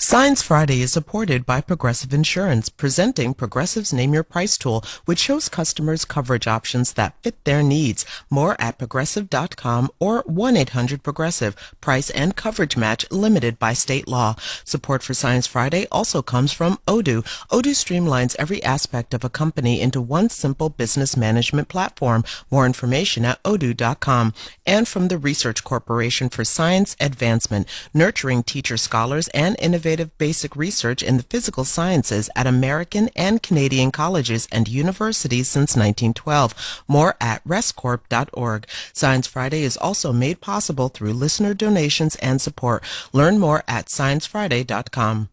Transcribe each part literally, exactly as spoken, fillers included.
Science Friday is supported by Progressive Insurance, presenting Progressive's Name Your Price tool, which shows customers coverage options that fit their needs. More at progressive dot com or one eight hundred progressive. Price and coverage match limited by state law. Support for Science Friday also comes from Odoo. Odoo streamlines every aspect of a company into one simple business management platform. More information at odoo dot com. And from the Research Corporation for Science Advancement, nurturing teacher scholars and innovators basic research in the physical sciences at American and Canadian colleges and universities since nineteen twelve. More at rescorp dot org. Science Friday is also made possible through listener donations and support. Learn more at science friday dot com.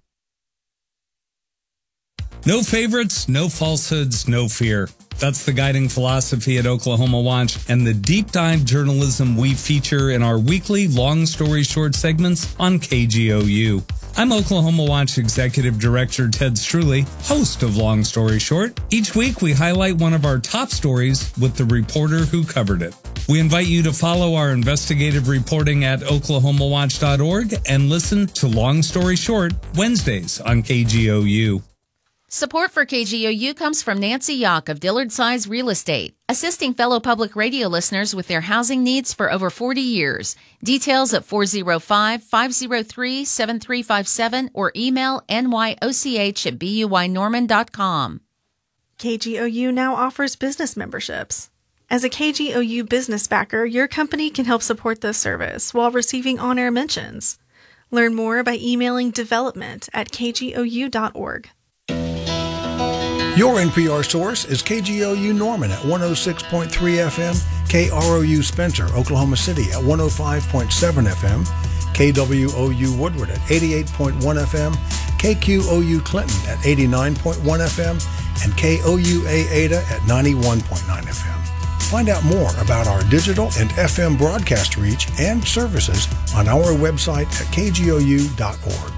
No favorites, no falsehoods, no fear. That's the guiding philosophy at Oklahoma Watch and the deep dive journalism we feature in our weekly long story short segments on K G O U. I'm Oklahoma Watch Executive Director Ted Struley, host of Long Story Short. Each week we highlight one of our top stories with the reporter who covered it. We invite you to follow our investigative reporting at oklahoma watch dot org and listen to Long Story Short Wednesdays on K G O U. Support for K G O U comes from Nancy Yock of Dillard Size Real Estate, assisting fellow public radio listeners with their housing needs for over forty years. Details at four oh five, five oh three, seven three five seven or email n y o c h at b u y norman dot com. K G O U now offers business memberships. As a K G O U business backer, your company can help support this service while receiving on-air mentions. Learn more by emailing development at k g o u dot org. Your N P R source is K G O U Norman at one oh six point three F M, K R O U Spencer, Oklahoma City at one oh five point seven F M, K W O U Woodward at eighty-eight point one F M, K Q O U Clinton at eighty-nine point one F M, and K O U A Ada at ninety-one point nine F M. Find out more about our digital and F M broadcast reach and services on our website at k g o u dot org.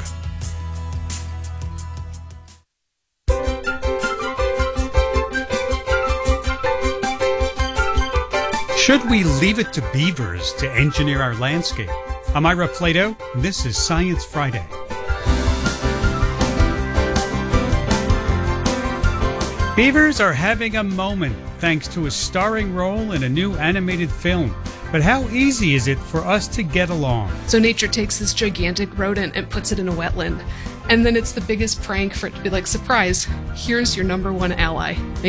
Should we leave it to beavers to engineer our landscape? I'm Ira Plato, and this is Science Friday. Beavers are having a moment thanks to a starring role in a new animated film. But how easy is it for us to get along? So nature takes this gigantic rodent and puts it in a wetland. And then it's the biggest prank for it to be like, surprise, here's your number one ally.